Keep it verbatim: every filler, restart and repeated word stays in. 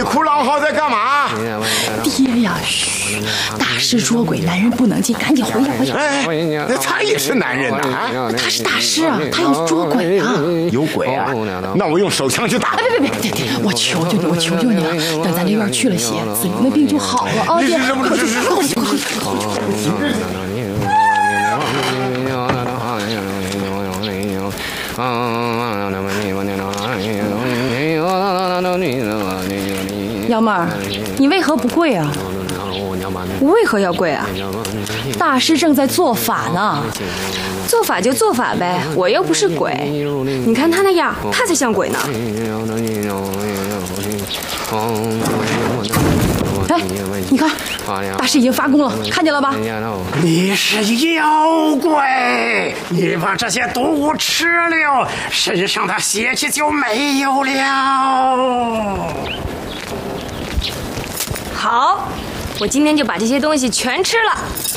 哭狼嚎在干嘛？ 爹呀，嘘！大师捉鬼，男人不能进，赶紧回去回去。 哎，他也是男人呐啊！ 他是大师啊，他要捉鬼啊！ 有鬼啊？那我用手枪去打。 别别别别别！我求求你，我求求你了，等咱这院去了邪，子玲的病就好了啊！爹，快去快去快去！幺妹儿，你为何不跪啊？ 我为何要跪啊？ 大师正在做法呢。 做法就做法呗，我又不是鬼。你看他那样，他才像鬼呢。 哎，你看，大师已经发功了，看见了吧？ 你是妖怪，你把这些毒物吃了，身上的邪气就没有了。 好，我今天就把这些东西全吃了。